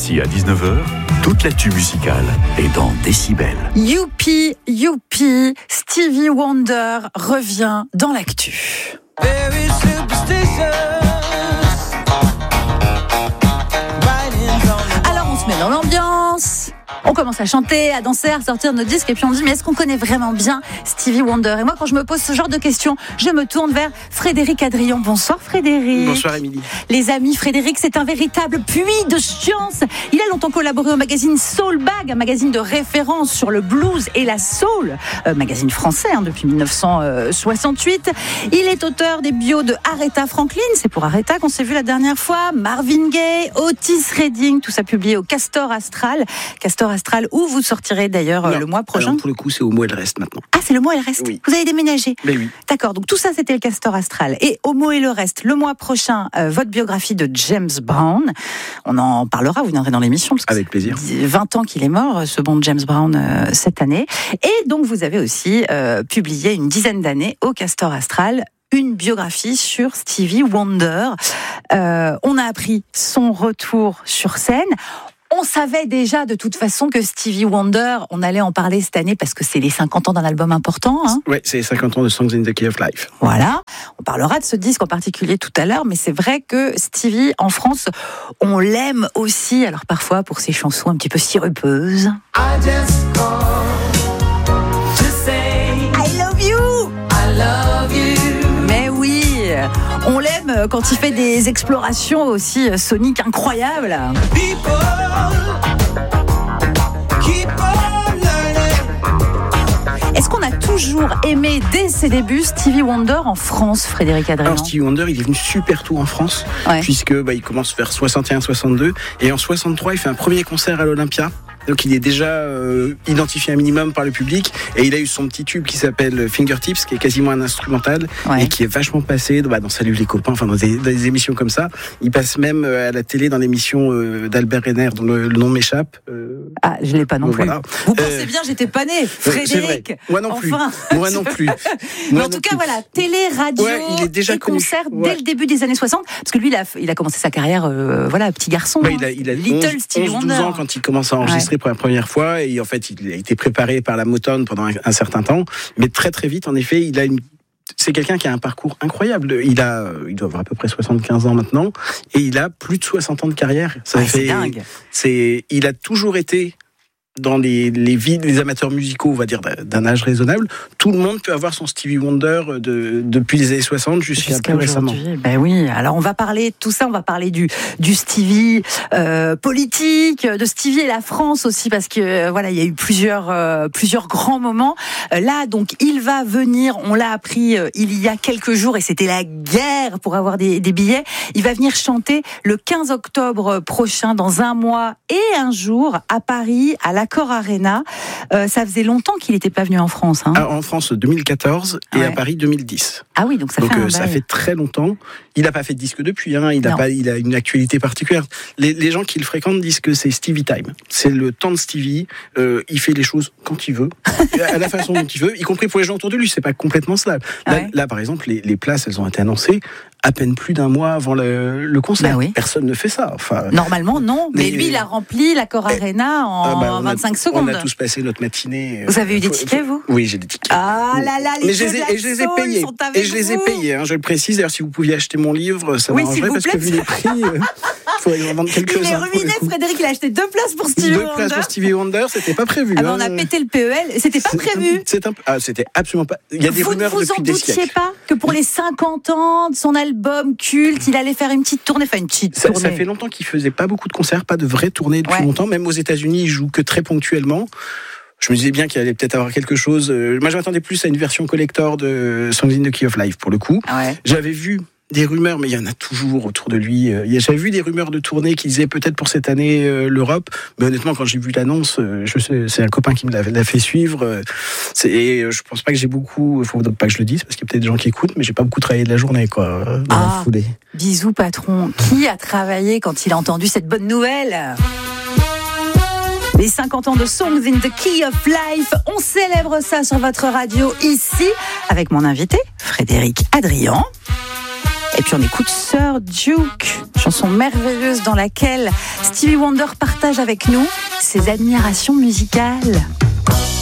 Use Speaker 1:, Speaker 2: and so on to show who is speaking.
Speaker 1: midi à 19h, toute l'actu musicale est dans Décibel.
Speaker 2: Youpi, youpi, Stevie Wonder revient dans l'actu. Alors on se met dans l'ambiance, on commence à chanter, à danser, à sortir nos disques et puis on dit mais est-ce qu'on connaît vraiment bien Stevie Wonder? Et moi quand je me pose ce genre de questions, je me tourne vers Frédéric Adrian. Bonsoir Frédéric.
Speaker 3: Bonsoir Émilie.
Speaker 2: Les amis, Frédéric c'est un véritable puits de science. Il a longtemps collaboré au magazine Soulbag, un magazine de référence sur le blues et la soul, magazine français depuis 1968. Il est auteur des bios de Aretha Franklin, c'est pour Aretha qu'on s'est vu la dernière fois, Marvin Gaye, Otis Redding, tout ça publié au Castor Astral où vous sortirez d'ailleurs le mois prochain.
Speaker 3: Alors pour le coup c'est au Mot et le Reste maintenant.
Speaker 2: Ah c'est le Mot et le Reste, oui. Vous avez déménagé.
Speaker 3: Mais oui.
Speaker 2: D'accord, donc tout ça c'était le Castor Astral. Et au Mot et le Reste, le mois prochain, votre biographie de James Brown. On en parlera, vous viendrez dans l'émission. Parce que
Speaker 3: avec plaisir.
Speaker 2: 20 ans qu'il est mort, ce bon James Brown, cette année. Et donc vous avez aussi publié une dizaine d'années au Castor Astral une biographie sur Stevie Wonder. On a appris son retour sur scène. On savait déjà de toute façon que Stevie Wonder, on allait en parler cette année parce que c'est les 50 ans d'un album important.
Speaker 3: Oui, c'est les 50 ans de Songs in the Key of Life.
Speaker 2: Voilà, on parlera de ce disque en particulier tout à l'heure, mais c'est vrai que Stevie, en France, on l'aime aussi, alors parfois pour ses chansons un petit peu sirupeuses. I just call to say I love you. I love you. Mais oui, on l'aime quand il fait des explorations aussi soniques incroyables. Est-ce qu'on a toujours aimé, dès ses débuts, Stevie Wonder en France, Frédéric Adrian?
Speaker 3: Alors Stevie Wonder, il est venu super tôt en France, puisque il commence vers 61-62, et en 63, il fait un premier concert à l'Olympia. Donc il est déjà identifié un minimum par le public, et il a eu son petit tube qui s'appelle Fingertips, qui est quasiment un instrumental, et qui est vachement passé dans Salut les copains, enfin dans des émissions comme ça. Il passe même à la télé dans l'émission d'Albert Renner, dont le nom m'échappe.
Speaker 2: Ah, je l'ai pas non plus.
Speaker 3: Voilà.
Speaker 2: Vous pensez bien, j'étais pas né, Frédéric.
Speaker 3: Moi non plus.
Speaker 2: Enfin,
Speaker 3: Moi non plus.
Speaker 2: Mais en tout cas, voilà, télé, radio,
Speaker 3: il est déjà
Speaker 2: et
Speaker 3: connu.
Speaker 2: concert dès le début des années 60, parce que lui, il a commencé sa carrière, petit garçon.
Speaker 3: Il a
Speaker 2: Little Stevie Wonder.
Speaker 3: 11-12 ans quand il commence à enregistrer pour la première fois, et en fait, il a été préparé par la Motown pendant un certain temps, mais très très vite, en effet, c'est quelqu'un qui a un parcours incroyable. Il doit avoir à peu près 75 ans maintenant, et il a plus de 60 ans de carrière.
Speaker 2: C'est dingue.
Speaker 3: Il a toujours été dans les vies des amateurs musicaux, on va dire, d'un âge raisonnable. Tout le monde peut avoir son Stevie Wonder depuis les années 60 jusqu'à plus récemment.
Speaker 2: Ben oui, alors on va parler de tout ça, on va parler du Stevie politique, de Stevie et la France aussi, parce que il y a eu plusieurs grands moments. Là, donc, il va venir, on l'a appris il y a quelques jours, et c'était la guerre pour avoir des billets. Il va venir chanter le 15 octobre prochain, dans un mois et un jour, à Paris, à l'Accor Arena. Ça faisait longtemps qu'il n'était pas venu en France.
Speaker 3: En France, 2014, et à Paris, 2010.
Speaker 2: Ah oui, donc ça
Speaker 3: fait très longtemps. Il n'a pas fait de disque depuis, il a une actualité particulière. Les gens qui le fréquentent disent que c'est Stevie Time. C'est le temps de Stevie. Il fait les choses quand il veut, à la façon dont il veut, y compris pour les gens autour de lui. C'est pas complètement cela. Là, par exemple, les places, elles ont été annoncées à peine plus d'un mois avant le concert. Personne ne fait ça.
Speaker 2: Normalement, non. Mais lui, il a rempli l'Accor Arena en 25 secondes.
Speaker 3: On a tous passé notre matinée.
Speaker 2: Vous avez eu des tickets, vous?
Speaker 3: Oui, j'ai des tickets.
Speaker 2: Ah là là,
Speaker 3: mais je les ai payés. Et je les ai payés, je le précise. D'ailleurs, si vous pouviez acheter mon livre, ça m'arrangerait, parce que vu les prix, il faudrait que j'en vende quelques-uns.
Speaker 2: Il est ruiné, Frédéric, il a acheté 2 places pour Stevie Wonder.
Speaker 3: 2 places pour Stevie Wonder, c'était pas prévu.
Speaker 2: On a pété le PEL, c'était pas prévu.
Speaker 3: C'était absolument pas. Il y a des rumeurs depuis des siècles.
Speaker 2: Vous ne vous en doutiez pas que pour les 50 ans de son album culte, il allait faire une petite tournée,
Speaker 3: Ça fait longtemps qu'il faisait pas beaucoup de concerts, pas de vraies tournées depuis longtemps. Même aux États-Unis, il joue que très ponctuellement. Je me disais bien qu'il allait peut-être avoir quelque chose. Moi, je m'attendais plus à une version collector de Songs in the Key of Life, pour le coup. J'avais vu des rumeurs, mais il y en a toujours autour de lui. J'avais vu des rumeurs de tournée qui disaient peut-être pour cette année l'Europe. Mais honnêtement, quand j'ai vu l'annonce, c'est un copain qui me l'a fait suivre. Et je pense pas que j'ai beaucoup. Il faut pas que je le dise, parce qu'il y a peut-être des gens qui écoutent, mais j'ai pas beaucoup travaillé de la journée, dans la foulée.
Speaker 2: Bisous, patron. Qui a travaillé quand il a entendu cette bonne nouvelle? Les 50 ans de Songs in the Key of Life, on célèbre ça sur votre radio ici, avec mon invité, Frédéric Adrian. Et puis on écoute Sir Duke, chanson merveilleuse dans laquelle Stevie Wonder partage avec nous ses admirations musicales.